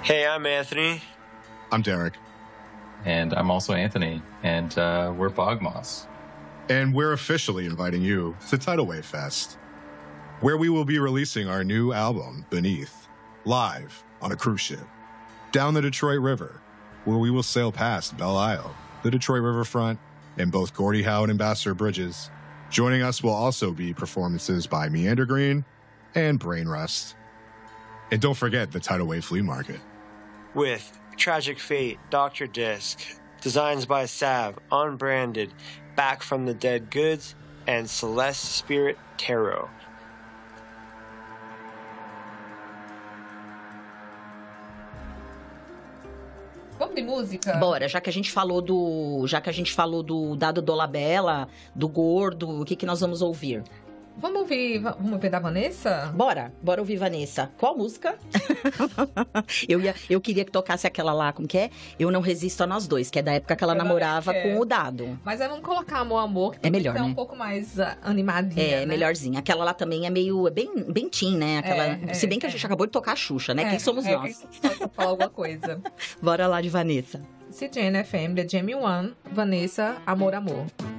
Hey, I'm Anthony. I'm Derek. And I'm also Anthony, and we're Bogmoss. And we're officially inviting you to Tidal Wave Fest, where we will be releasing our new album, Beneath, live on a cruise ship, down the Detroit River, where we will sail past Belle Isle, the Detroit riverfront, and both Gordie Howe and Ambassador Bridges. Joining us will also be performances by Meander Green and Brain Rust. And don't forget the Tidal Wave Flea Market. With Tragic Fate, Dr. Disc, Designs by Sav, Unbranded, Back from the Dead Goods, and Celeste Spirit Tarot. Vamos de música? Bora, já que a gente falou do Dado Dolabella, do Gordo, o que nós vamos ouvir? Vamos ouvir da Vanessa? Bora ouvir Vanessa. Qual música? eu queria que tocasse aquela lá, como que é? Eu Não Resisto a Nós Dois, que é da época que ela namorava com o Dado. Mas vamos colocar Amor, que é melhor, né? Um pouco mais animadinha, É, né? melhorzinha. Aquela lá também é bem teen, né? Se bem que a gente acabou de tocar a Xuxa, né? Quem somos nós? Quem falar alguma coisa. Bora lá de Vanessa. CJN FM, The Jamie One, Vanessa, Amor.